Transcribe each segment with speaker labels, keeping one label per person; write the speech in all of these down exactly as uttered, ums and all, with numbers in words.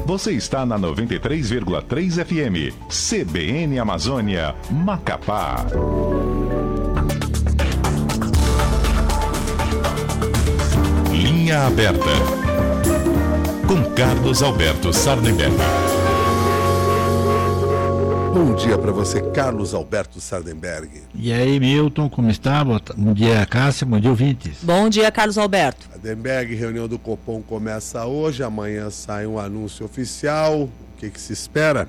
Speaker 1: Você está na noventa e três vírgula três F M, C B N Amazônia, Macapá. Linha Aberta, com Carlos Alberto Sardenberg.
Speaker 2: Bom dia para você, Carlos Alberto Sardenberg.
Speaker 3: E aí, Milton, como está? Bom dia, Cássia, bom dia, ouvintes.
Speaker 4: Bom dia, Carlos Alberto.
Speaker 2: Sardenberg, reunião do Copom começa hoje, amanhã sai um anúncio oficial. O que, que se espera?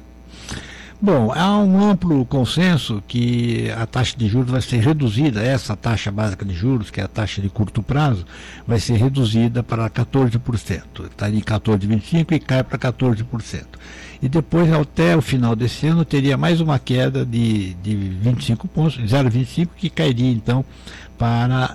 Speaker 3: Bom, há um amplo consenso que a taxa de juros vai ser reduzida, essa taxa básica de juros, que é a taxa de curto prazo, vai ser reduzida para quatorze por cento. Está em quatorze vírgula vinte e cinco por cento e cai para quatorze por cento. E depois, até o final desse ano, teria mais uma queda de, de vinte e cinco pontos, zero vírgula vinte e cinco, que cairia então para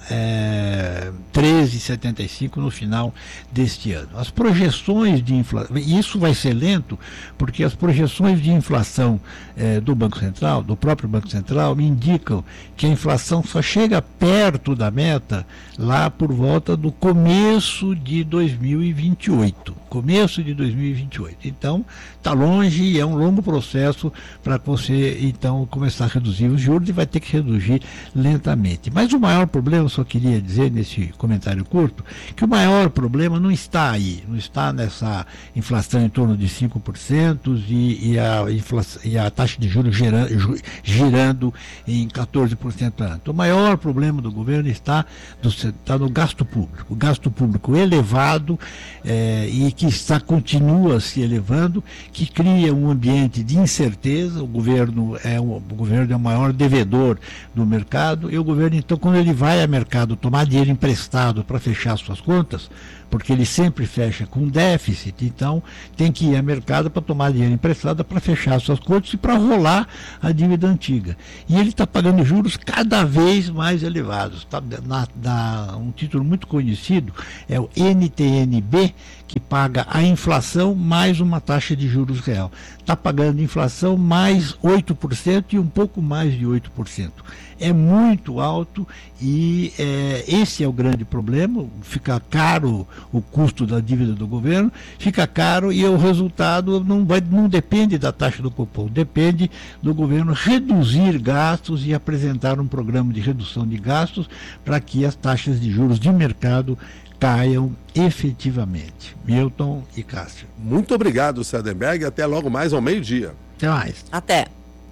Speaker 3: é, treze vírgula setenta e cinco no final deste ano. As projeções de inflação, isso vai ser lento, porque as projeções de inflação é, do Banco Central, do próprio Banco Central, indicam que a inflação só chega perto da meta lá por volta do começo de dois mil e vinte e oito. Começo de dois mil e vinte e oito. Então, está longe e é um longo processo para você, então, começar a reduzir os juros e vai ter que reduzir lentamente. Mas o maior problema, só queria dizer nesse comentário curto, que o maior problema não está aí, não está nessa inflação em torno de cinco por cento e, e, a, inflação, e a taxa de juros girando, girando em quatorze por cento ano. O maior problema do governo está, do, está no gasto público. O gasto público elevado é, e que está, continua se elevando, que cria um ambiente de incerteza. O governo é, um, o governo é o maior devedor do mercado e o governo, então, quando ele vai ao mercado tomar dinheiro emprestado para fechar suas contas, porque ele sempre fecha com déficit, então tem que ir ao mercado para tomar dinheiro emprestado para fechar suas contas e para rolar a dívida antiga. E ele está pagando juros cada vez mais elevados. Tá, na, na, um título muito conhecido é o N T N B, que paga a inflação mais uma taxa de juros real. Está pagando inflação mais oito por cento e um pouco mais de oito por cento. É muito alto e é, esse é o grande problema. Fica caro o custo da dívida do governo, fica caro e o resultado não, vai, não depende da taxa do Copom, depende do governo reduzir gastos e apresentar um programa de redução de gastos para que as taxas de juros de mercado caiam efetivamente. Milton e Cássio.
Speaker 2: Muito obrigado, Sardenberg. Até logo mais ao meio-dia.
Speaker 3: Até mais.
Speaker 4: Até.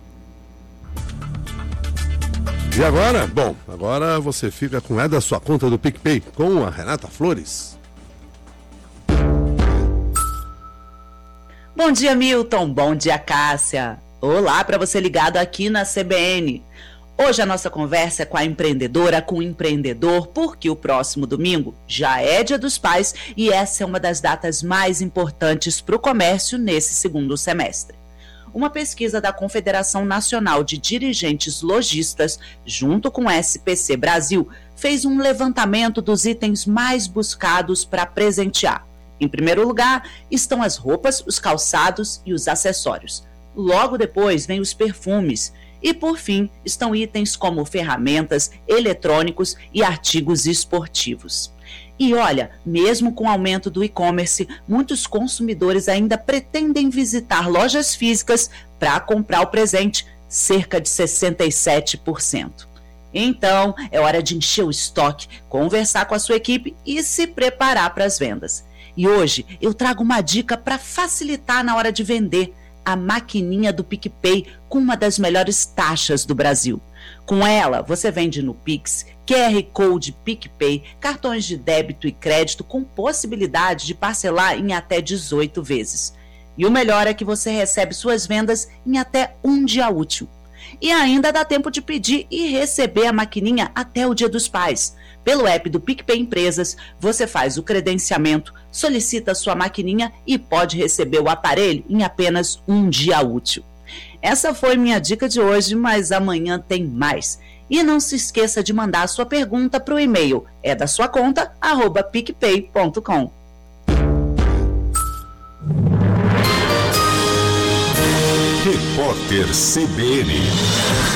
Speaker 2: E agora? Bom, agora você fica com é da sua conta do PicPay com a Renata Flores.
Speaker 5: Bom dia, Milton. Bom dia, Cássia. Olá para você ligado aqui na C B N. Hoje a nossa conversa é com a empreendedora, com o empreendedor, porque o próximo domingo já é Dia dos Pais e essa é uma das datas mais importantes para o comércio nesse segundo semestre. Uma pesquisa da Confederação Nacional de Dirigentes Lojistas, junto com o S P C Brasil, fez um levantamento dos itens mais buscados para presentear. Em primeiro lugar, estão as roupas, os calçados e os acessórios. Logo depois vem os perfumes. E, por fim, estão itens como ferramentas, eletrônicos e artigos esportivos. E olha, mesmo com o aumento do e-commerce, muitos consumidores ainda pretendem visitar lojas físicas para comprar o presente, cerca de sessenta e sete por cento. Então, é hora de encher o estoque, conversar com a sua equipe e se preparar para as vendas. E hoje eu trago uma dica para facilitar na hora de vender: a maquininha do PicPay com uma das melhores taxas do Brasil. Com ela, você vende no Pix, Q R Code PicPay, cartões de débito e crédito com possibilidade de parcelar em até dezoito vezes. E o melhor é que você recebe suas vendas em até um dia útil. E ainda dá tempo de pedir e receber a maquininha até o Dia dos Pais. Pelo app do PicPay Empresas, você faz o credenciamento, solicita sua maquininha e pode receber o aparelho em apenas um dia útil. Essa foi minha dica de hoje, mas amanhã tem mais. E não se esqueça de mandar a sua pergunta para o e-mail é da sua conta, arroba picpay ponto com.
Speaker 1: Repórter C B N.